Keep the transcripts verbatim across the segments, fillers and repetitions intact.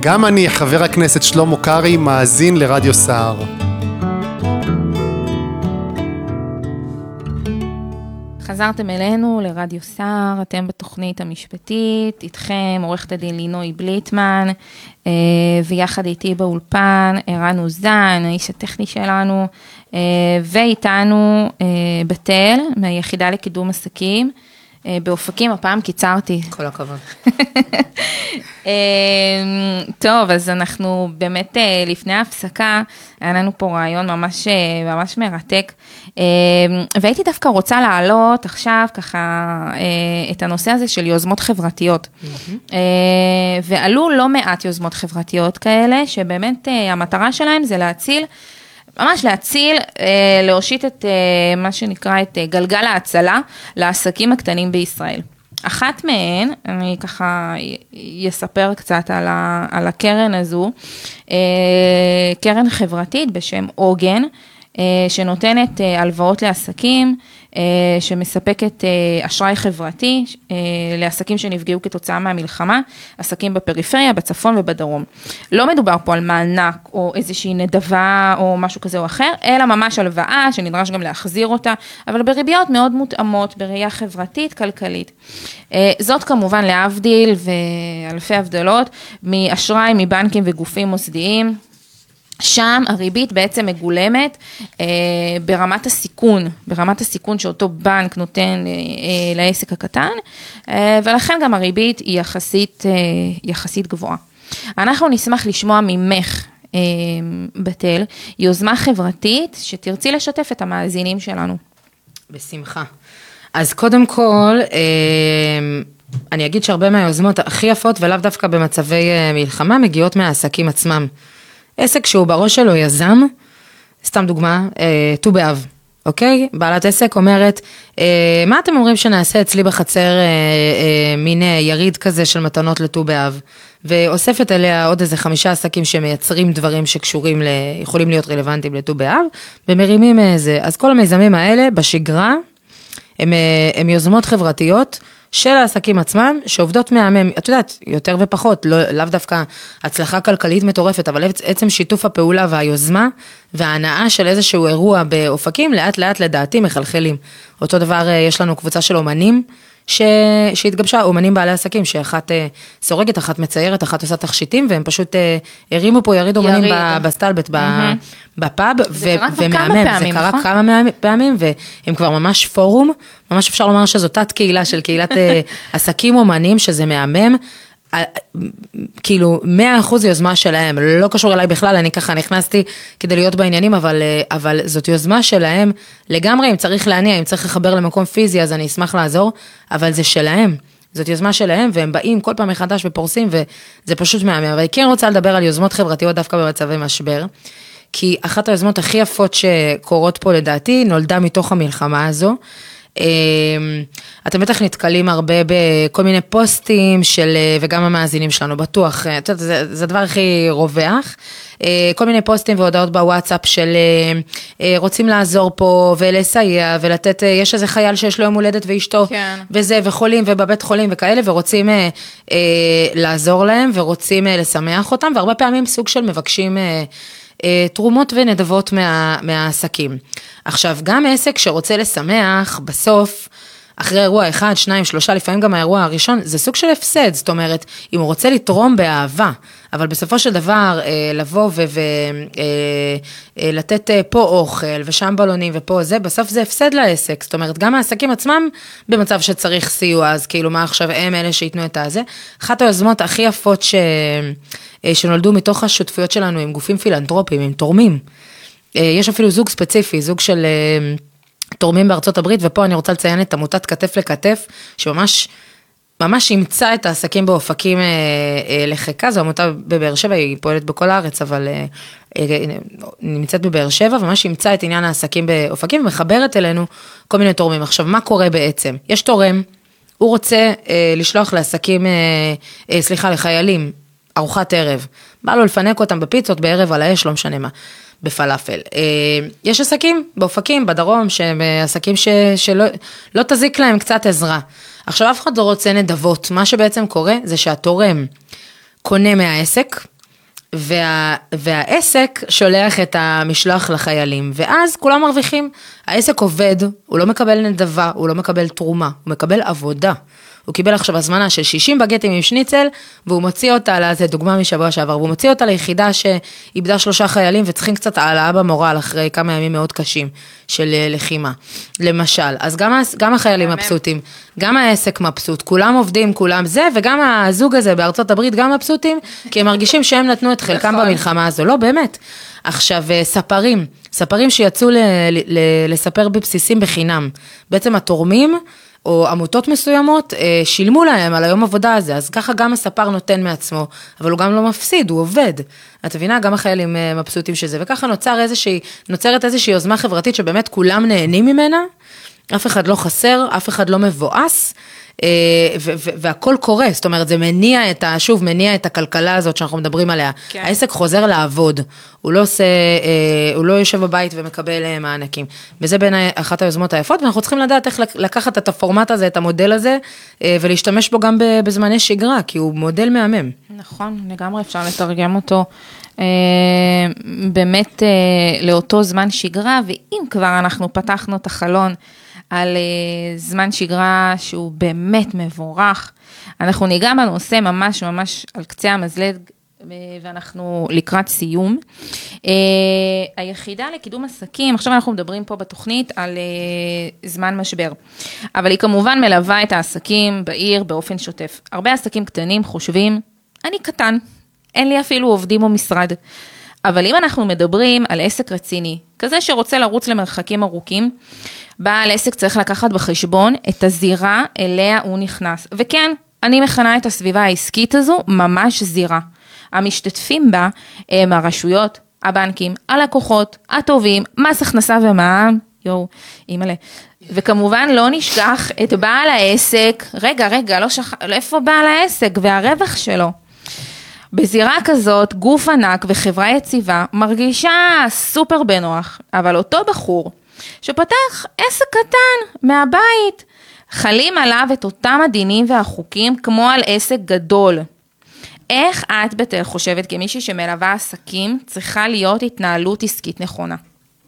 גם אני, חבר הכנסת שלמה קרעי, מאזין לרדיו סער. חזרתם אלינו לרדיו סער, אתם בתוכנית המשפטית, איתכם עורכת הדין לינוי בליטמן, ויחד איתי באולפן ערן אוזן, האיש הטכני שלנו, ואיתנו בתל, מהיחידה לקידום עסקים, באופקים, הפעם קיצרתי. כל הכבוד. טוב, אז אנחנו באמת לפני ההפסקה, היה לנו פה רעיון ממש, ממש מרתק, והייתי דווקא רוצה להעלות עכשיו ככה את הנושא הזה של יוזמות חברתיות. ועלו לא מעט יוזמות חברתיות כאלה, שבאמת המטרה שלהם זה להציל, ממש להציל, להושיט את מה שנקרא את גלגל ההצלה לעסקים הקטנים בישראל. אחת מהן, אני ככה אספר קצת על, ה, על הקרן הזו, קרן חברתית בשם עוגן, שנותנת הלוואות לעסקים, שמספקת אשראי חברתי לעסקים שנפגעו כתוצאה מהמלחמה, עסקים בפריפריה, בצפון ובדרום. לא מדובר פה על מענק או איזושהי נדבה או משהו כזה או אחר, אלא ממש הלוואה שנדרש גם להחזיר אותה, אבל בריביות מאוד מותאמות, בראייה חברתית, כלכלית. זאת כמובן להבדיל ואלפי הבדלות מאשראי מבנקים וגופים מוסדיים, שם הריבית בעצם מגולמת אה, ברמת הסיכון, ברמת הסיכון שאותו בנק נותן אה, אה, לעסק הקטן, אה, ולכן גם הריבית היא יחסית, אה, יחסית גבוהה. אנחנו נשמח לשמוע ממך, אה, בתל, יוזמה חברתית שתרצי לשתף את המאזינים שלנו. בשמחה. אז קודם כל, אה, אני אגיד שהרבה מהיוזמות הכי יפות ולאו דווקא במצבי אה, מלחמה מגיעות מהעסקים עצמם. עסק שהוא בראש שלו יזם, סתם דוגמה, ט"ו באב, אוקיי? בעלת עסק אומרת, מה אתם אומרים שנעשה אצלי בחצר מין יריד כזה של מתנות לט"ו באב, ואוספת אליה עוד איזה חמישה עסקים שמייצרים דברים שקשורים, ל, יכולים להיות רלוונטיים לט"ו באב, ומרימים איזה, אז כל המיזמים האלה בשגרה, הם, הם יוזמות חברתיות, של העסקים עצמם, שעובדות מהמם, את יודעת, יותר ופחות, לא, לאו דווקא הצלחה כלכלית מטורפת, אבל עצם שיתוף הפעולה והיוזמה, וההנאה של איזשהו אירוע באופקים, לאט לאט לדעתי מחלחלים. אותו דבר, יש לנו קבוצה של אומנים, ש... שהתגבשה, אומנים בעלי עסקים, שאחת סורגת, אחת מציירת, אחת עושה תכשיטים, והם פשוט הרימו פה יריד אומנים יריד. בסטלבט, mm-hmm. בפאב, ו... ומהמם, זה קרה כמה פעמים, והם כבר ממש פורום, ממש אפשר לומר שזאת תת קהילה של קהילת עסקים אומנים, שזה מהמם, כאילו מאה אחוז יוזמה שלהם, לא קשור אליי בכלל, אני ככה נכנסתי כדי להיות בעניינים, אבל, אבל זאת יוזמה שלהם לגמרי, אם צריך להניע, אם צריך לחבר למקום פיזי, אז אני אשמח לעזור, אבל זה שלהם, זאת יוזמה שלהם, והם באים כל פעם מחדש ופורסים, וזה פשוט מהמם, אבל אני כן רוצה לדבר על יוזמות חברתיות דווקא במצבי משבר, כי אחת היוזמות הכי יפות שקורות פה לדעתי, נולדה מתוך המלחמה הזו, אתם בטח נתקלים הרבה בכל מיני פוסטים של, וגם המאזינים שלנו בטוח, זה, זה הדבר הכי רווח, כל מיני פוסטים והודעות בוואטסאפ של רוצים לעזור פה ולסייע ולתת, יש איזה חייל שיש לו יום הולדת ואשתו כן. וזה וחולים ובבית חולים וכאלה ורוצים לעזור להם ורוצים לשמח אותם, והרבה פעמים סוג של מבקשים תרומות ונדבות מה, מהעסקים. עכשיו, גם עסק שרוצה לשמח, בסוף, אחרי אירוע אחד, שניים, שלושה, לפעמים גם האירוע הראשון, זה סוג של הפסד, זאת אומרת, אם הוא רוצה לתרום באהבה, אבל בסופו של דבר, לבוא ולתת פה אוכל, ושם בלונים ופה זה, בסוף זה הפסד לעסק, זאת אומרת, גם העסקים עצמם, במצב שצריך סיוע, אז כאילו מה עכשיו הם אלה שיתנו את הזה. אחת היוזמות הכי יפות ש... שנולדו מתוך השותפויות שלנו עם גופים פילנטרופיים, עם תורמים. יש אפילו זוג ספציפי, זוג של תורמים בארצות הברית, ופה אני רוצה לציין את עמותת כתף לכתף, שממש ממש ימצא את העסקים באופקים לחיקה, זו עמותה בבאר שבע, היא פועלת בכל הארץ, אבל נמצאת בבאר שבע, וממש ימצא את עניין העסקים באופקים, ומחברת אלינו כל מיני תורמים. עכשיו, מה קורה בעצם? יש תורם, הוא רוצה לשלוח לעסקים, סליחה, לחיילים, ארוחת ערב, בא לו לפנק אותם בפיצות, בערב על האש, לא משנה מה, בפלאפל. יש עסקים באופקים, בדרום, שהם עסקים ש, שלא לא תזיק להם קצת עזרה. עכשיו אף אחד לא רוצה נדבות, מה שבעצם קורה זה שהתורם קונה מהעסק, וה, והעסק שולח את המשלוח לחיילים, ואז כולם מרוויחים. העסק עובד, הוא לא מקבל נדבה, הוא לא מקבל תרומה, הוא מקבל עבודה. הוא קיבל עכשיו הזמנה של שישים בגטים עם שניצל, והוא מוציא אותה, זה דוגמה משבוע שעבר, והוא מוציא אותה ליחידה שאיבדה שלושה חיילים, וצריכים קצת העלאה במורל אחרי כמה ימים מאוד קשים של לחימה. למשל, אז גם, גם החיילים מבסוטים, גם העסק מבסוט, כולם עובדים, כולם זה, וגם הזוג הזה בארצות הברית גם מבסוטים, כי הם מרגישים שהם נתנו את חלקם במלחמה הזו, לא באמת. עכשיו, ספרים, ספרים שיצאו ל, ל, לספר בבסיסים בחינם, בעצם התורמים, או עמותות מסוימות, שילמו להם על היום עבודה הזה, אז ככה גם הספר נותן מעצמו, אבל הוא גם לא מפסיד, הוא עובד. את מבינה, גם החיילים מבסוטים שזה, וככה נוצר איזושהי, נוצרת איזושהי יוזמה חברתית שבאמת כולם נהנים ממנה, אף אחד לא חסר, אף אחד לא מבואס, והכל קורה, זאת אומרת, זה מניע את ה, שוב, מניע את הכלכלה הזאת שאנחנו מדברים עליה. כן. העסק חוזר לעבוד, הוא לא עושה, הוא לא יושב בבית ומקבל מענקים. וזה בין אחת היוזמות היפות, ואנחנו צריכים לדעת איך לקחת את הפורמט הזה, את המודל הזה, ולהשתמש בו גם בזמני שגרה, כי הוא מודל מהמם. נכון, לגמרי אפשר לתרגם אותו באמת לאותו זמן שגרה, ואם כבר אנחנו פתחנו את החלון, על uh, זמן שגרה שהוא באמת מבורך. אנחנו ניגע בנושא ממש ממש על קצה המזלג, ואנחנו לקראת סיום. Uh, היחידה לקידום עסקים, עכשיו אנחנו מדברים פה בתוכנית על uh, זמן משבר, אבל היא כמובן מלווה את העסקים בעיר באופן שוטף. הרבה עסקים קטנים חושבים, אני קטן, אין לי אפילו עובדים או משרד. אבל אם אנחנו מדברים על עסק רציני, כזה שרוצה לרוץ למרחקים ארוכים, בעל עסק צריך לקחת בחשבון את הזירה אליה הוא נכנס. וכן, אני מכנה את הסביבה העסקית הזו ממש זירה. המשתתפים בה הם הרשויות, הבנקים, הלקוחות, הטובים, מס הכנסה ומע"מ, יו, אימאלה. וכמובן לא נשכח את בעל העסק, רגע, רגע, לא שכח, איפה בעל העסק והרווח שלו? בזירה כזאת, גוף ענק וחברה יציבה מרגישה סופר בנוח, אבל אותו בחור שפתח עסק קטן מהבית, חלים עליו את אותם הדינים והחוקים כמו על עסק גדול. איך את בתל חושבת כמישהי שמלווה עסקים צריכה להיות התנהלות עסקית נכונה?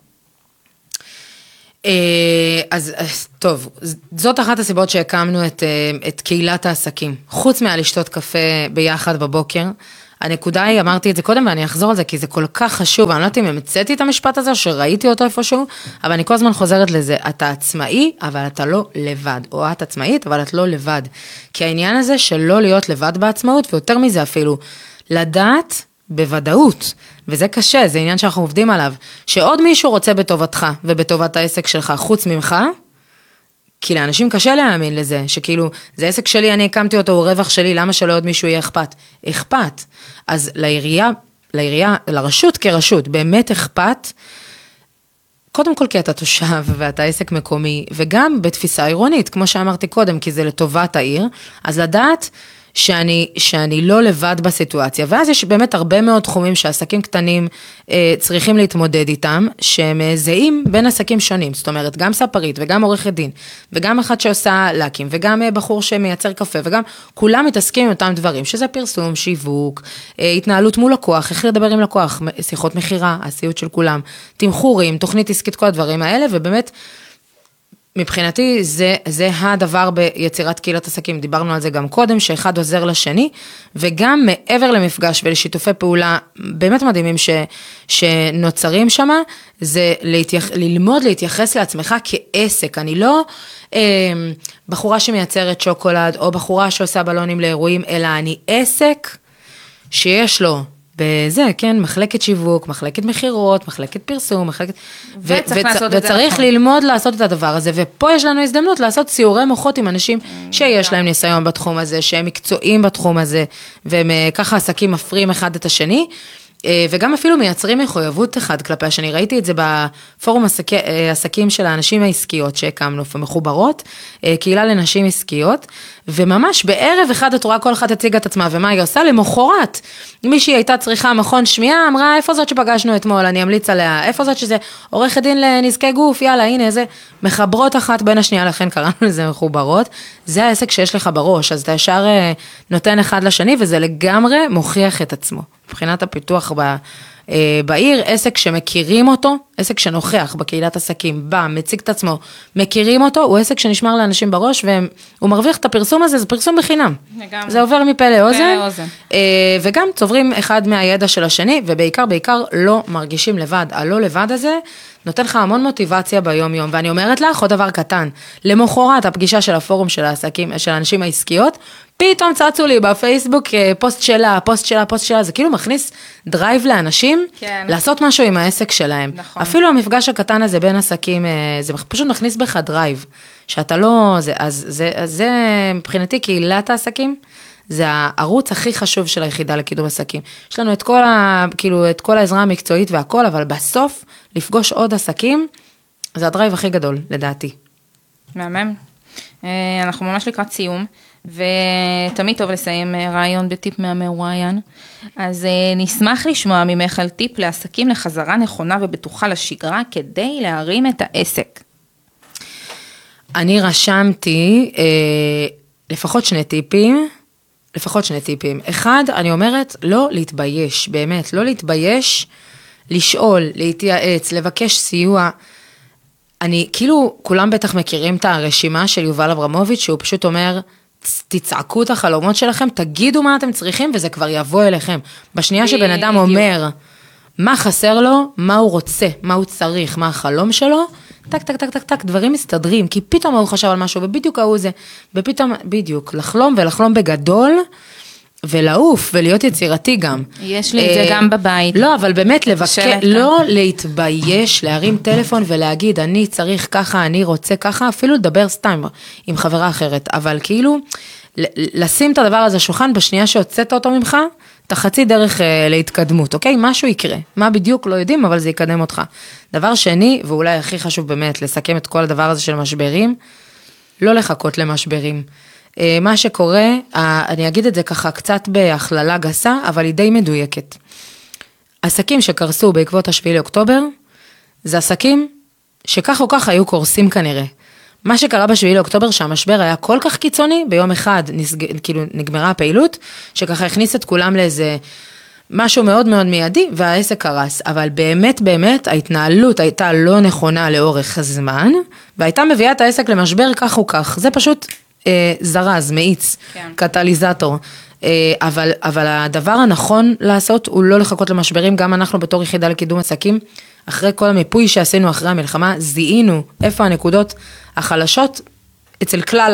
אז טוב, זאת אחת הסיבות שהקמנו את, את קהילת העסקים. חוץ מהלשתות קפה ביחד בבוקר, הנקודה היא, אמרתי את זה קודם ואני אחזור על זה, כי זה כל כך חשוב, אני לא יודעת אם המצאתי את המשפט הזה, או שראיתי אותו איפשהו, אבל אני כל הזמן חוזרת לזה, אתה עצמאי, אבל אתה לא לבד, או את עצמאית, אבל את לא לבד. כי העניין הזה של לא להיות לבד בעצמאות, ויותר מזה אפילו, לדעת בוודאות, וזה קשה, זה עניין שאנחנו עובדים עליו, שעוד מישהו רוצה בטובתך, ובטובת העסק שלך, חוץ ממך, כי לאנשים קשה להאמין לזה, שכאילו, זה עסק שלי, אני הקמתי אותו, הוא רווח שלי, למה שלא עוד מישהו יהיה אכפת? אכפת. אז לעירייה, לעירייה, לרשות כרשות, באמת אכפת, קודם כל כי אתה תושב ואתה עסק מקומי, וגם בתפיסה עירונית, כמו שאמרתי קודם, כי זה לטובת העיר, אז לדעת שאני, שאני לא לבד בסיטואציה, ואז יש באמת הרבה מאוד תחומים שעסקים קטנים אה, צריכים להתמודד איתם, שהם זהים בין עסקים שונים, זאת אומרת, גם ספרית וגם עורכת דין, וגם אחת שעושה לקים, וגם אה, בחור שמייצר קפה, וגם כולם מתעסקים עם אותם דברים, שזה פרסום, שיווק, אה, התנהלות מול לקוח, איך לדבר עם לקוח, שיחות מחירה, הסיוט של כולם, תמחורים, תוכנית עסקית, כל הדברים האלה, ובאמת, מבחינתי זה, זה הדבר ביצירת קהילת עסקים, דיברנו על זה גם קודם, שאחד עוזר לשני, וגם מעבר למפגש ולשיתופי פעולה באמת מדהימים ש, שנוצרים שם, זה להתייח, ללמוד להתייחס לעצמך כעסק, אני לא אה, בחורה שמייצרת שוקולד, או בחורה שעושה בלונים לאירועים, אלא אני עסק שיש לו, בזה, כן, מחלקת שיווק, מחלקת מחירות, מחלקת פרסום, מחלקת... וצריך לעשות את זה. וצריך ללמוד לעשות את הדבר הזה, ופה יש לנו הזדמנות לעשות סיורי מוחות עם אנשים שיש להם ניסיון בתחום הזה, שהם מקצועיים בתחום הזה, והם ככה עסקים מפרים אחד את השני, וגם אפילו מייצרים מחויבות אחד כלפי השני. ראיתי את זה בפורום עסקים של האנשים העסקיות שהקמנו, ומחוברות, קהילה לנשים עסקיות, וממש בערב אחד את רואה כל אחת הציגה את עצמה, ומה היא עושה? למחרת. מישהי הייתה צריכה מכון שמיעה, אמרה, איפה זאת שפגשנו אתמול, אני אמליץ עליה, איפה זאת שזה עורכת דין לנזקי גוף, יאללה, הנה זה, מחברות אחת בין השנייה, לכן קראנו לזה מחוברות, זה העסק שיש לך בראש, אז אתה ישר נותן אחד לשני, וזה לגמרי מוכיח את עצמו. מבחינת הפיתוח ב... בעיר, עסק שמכירים אותו, עסק שנוכח בקהילת עסקים, בא, מציג את עצמו, מכירים אותו, הוא עסק שנשמר לאנשים בראש, והוא מרוויח את הפרסום הזה, זה פרסום בחינם. לגמרי. זה עובר מפה לאוזן, וגם צוברים אחד מהידע של השני, ובעיקר, בעיקר לא מרגישים לבד. הלא לבד הזה נותן לך המון מוטיבציה ביום יום, ואני אומרת לך, עוד דבר קטן, למחרת הפגישה של הפורום של העסקים, של האנשים העסקיות, פתאום צצו לי בפייסבוק פוסט שלה, פוסט שלה, פוסט שלה, זה כאילו מכניס דרייב לאנשים, כן. לעשות משהו עם העסק שלהם. נכון. אפילו המפגש הקטן הזה בין עסקים, זה פשוט מכניס בך דרייב, שאתה לא, זה, אז זה, אז זה מבחינתי קהילת העסקים, זה הערוץ הכי חשוב של היחידה לקידום עסקים. יש לנו את כל ה, כאילו, את כל העזרה המקצועית והכל, אבל בסוף, לפגוש עוד עסקים, זה הדרייב הכי גדול, לדעתי. מהמם. אנחנו ממש לקראת סיום, ותמיד טוב לסיים רעיון בטיפ מהמרואיין. אז נשמח לשמוע ממך על טיפ לעסקים לחזרה נכונה ובטוחה לשגרה, כדי להרים את העסק. אני רשמתי אה, לפחות שני טיפים, לפחות שני טיפים. אחד, אני אומרת, לא להתבייש, באמת, לא להתבייש, לשאול, להתייעץ, לבקש סיוע. אני, כאילו, כולם בטח מכירים את הרשימה של יובל אברמוביץ', שהוא פשוט אומר, תצעקו את החלומות שלכם, תגידו מה אתם צריכים, וזה כבר יבוא אליכם. בשנייה שבן אדם אומר, מה חסר לו, מה הוא רוצה, מה הוא צריך, מה החלום שלו, טק, טק, טק, טק, טק, דברים מסתדרים, כי פתאום הוא חשב על משהו, ובדיוק הוא זה, ופתאום, בדיוק, לחלום ולחלום בגדול, ולעוף, ולהיות יצירתי גם. יש לי את זה גם בבית. לא, אבל באמת לבקש, לא להתבייש, להרים טלפון ולהגיד, אני צריך ככה, אני רוצה ככה, אפילו לדבר סתם עם חברה אחרת, אבל כאילו, לשים את הדבר הזה שולחן, בשנייה שהוצאת אותו ממך, אתה חצי דרך להתקדמות, אוקיי? משהו יקרה. מה בדיוק לא יודעים, אבל זה יקדם אותך. דבר שני, ואולי הכי חשוב באמת, לסכם את כל הדבר הזה של משברים, לא לחכות למשברים. מה שקורה, אני אגיד את זה ככה קצת בהכללה גסה, אבל היא די מדויקת. עסקים שקרסו בעקבות השביעי לאוקטובר, זה עסקים שכך או כך היו קורסים כנראה. מה שקרה בשביעי לאוקטובר, שהמשבר היה כל כך קיצוני, ביום אחד נסג... כאילו נגמרה הפעילות, שככה הכניס את כולם לאיזה משהו מאוד מאוד מיידי, והעסק קרס. אבל באמת באמת ההתנהלות הייתה לא נכונה לאורך הזמן, והייתה מביאה את העסק למשבר כך או כך. זה פשוט אה, זרז, מאיץ, כן. קטליזטור. אה, אבל, אבל הדבר הנכון לעשות הוא לא לחכות למשברים, גם אנחנו בתור יחידה לקידום עסקים, אחרי כל המיפוי שעשינו אחרי המלחמה, זיהינו איפה הנקודות החלשות אצל כלל